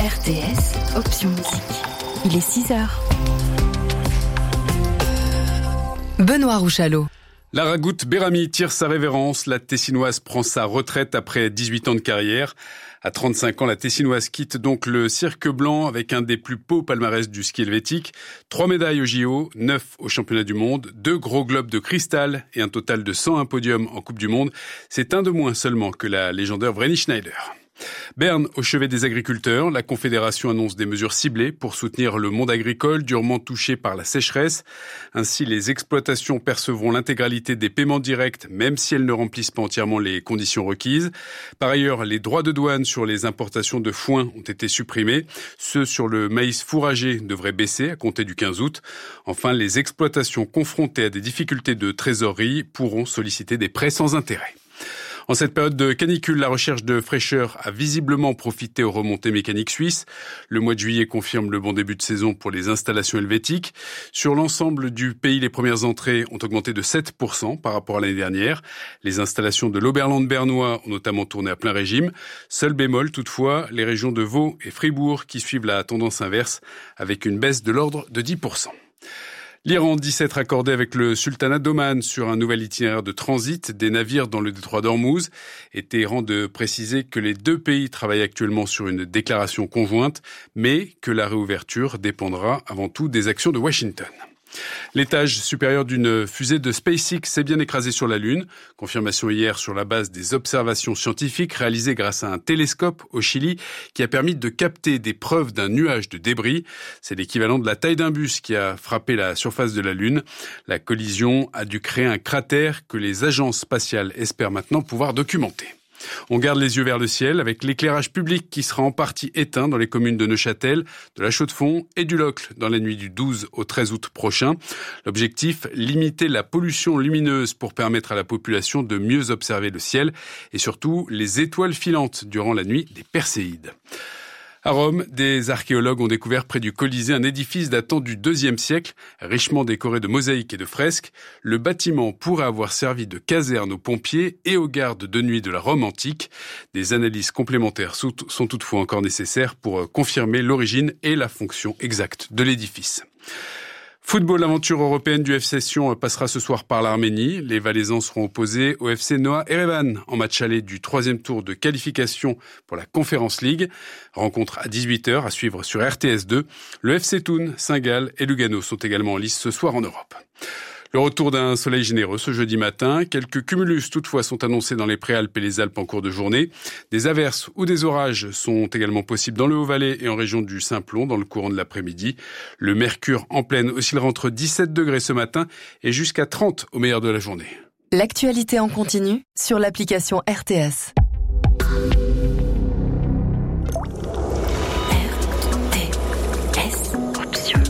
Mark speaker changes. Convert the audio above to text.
Speaker 1: RTS, option musique. Il est 6h. Benoît Rouchalot.
Speaker 2: La Ragout Bérami tire sa révérence. La Tessinoise prend sa retraite après 18 ans de carrière. À 35 ans, la Tessinoise quitte donc le cirque blanc avec un des plus beaux palmarès du ski helvétique. 3 médailles au JO, 9 au championnat du monde, 2 gros globes de cristal et un total de 101 podiums en Coupe du Monde. C'est un de moins seulement que la légendaire Vreni Schneider. Berne au chevet des agriculteurs, la Confédération annonce des mesures ciblées pour soutenir le monde agricole durement touché par la sécheresse. Ainsi, les exploitations percevront l'intégralité des paiements directs, même si elles ne remplissent pas entièrement les conditions requises. Par ailleurs, les droits de douane sur les importations de foin ont été supprimés. Ceux sur le maïs fourragé devraient baisser à compter du 15 août. Enfin, les exploitations confrontées à des difficultés de trésorerie pourront solliciter des prêts sans intérêt. En cette période de canicule, la recherche de fraîcheur a visiblement profité aux remontées mécaniques suisses. Le mois de juillet confirme le bon début de saison pour les installations helvétiques. Sur l'ensemble du pays, les premières entrées ont augmenté de 7% par rapport à l'année dernière. Les installations de l'Oberland bernois ont notamment tourné à plein régime. Seul bémol toutefois, les régions de Vaud et Fribourg qui suivent la tendance inverse avec une baisse de l'ordre de 10%. L'Iran dit s'être accordé avec le sultanat d'Oman sur un nouvel itinéraire de transit des navires dans le détroit d'Ormuz. Et Téhéran de préciser que les deux pays travaillent actuellement sur une déclaration conjointe, mais que la réouverture dépendra avant tout des actions de Washington. L'étage supérieur d'une fusée de SpaceX s'est bien écrasé sur la Lune. Confirmation hier sur la base des observations scientifiques réalisées grâce à un télescope au Chili qui a permis de capter des preuves d'un nuage de débris. C'est l'équivalent de la taille d'un bus qui a frappé la surface de la Lune. La collision a dû créer un cratère que les agences spatiales espèrent maintenant pouvoir documenter. On garde les yeux vers le ciel avec l'éclairage public qui sera en partie éteint dans les communes de Neuchâtel, de la Chaux-de-Fonds et du Locle dans la nuit du 12 au 13 août prochain. L'objectif, limiter la pollution lumineuse pour permettre à la population de mieux observer le ciel et surtout les étoiles filantes durant la nuit des Perséides. À Rome, des archéologues ont découvert près du Colisée un édifice datant du IIe siècle, richement décoré de mosaïques et de fresques. Le bâtiment pourrait avoir servi de caserne aux pompiers et aux gardes de nuit de la Rome antique. Des analyses complémentaires sont toutefois encore nécessaires pour confirmer l'origine et la fonction exacte de l'édifice. Football, l'aventure européenne du FC Sion passera ce soir par l'Arménie. Les Valaisans seront opposés au FC Noah Erevan en match aller du 3e tour de qualification pour la Conference League. Rencontre à 18h à suivre sur RTS2. Le FC Thun, Saint-Gall et Lugano sont également en lice ce soir en Europe. Le retour d'un soleil généreux ce jeudi matin. Quelques cumulus toutefois sont annoncés dans les Préalpes et les Alpes en cours de journée. Des averses ou des orages sont également possibles dans le Haut-Valais et en région du Simplon dans le courant de l'après-midi. Le mercure en pleine oscillera entre 17 degrés ce matin et jusqu'à 30 au meilleur de la journée.
Speaker 1: L'actualité en continu sur l'application RTS.